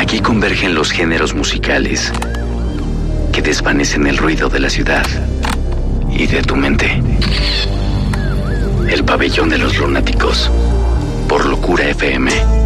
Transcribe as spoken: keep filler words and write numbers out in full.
Aquí convergen los géneros musicales que desvanecen el ruido de la ciudad y de tu mente. El pabellón de los lunáticos, por Locura F M.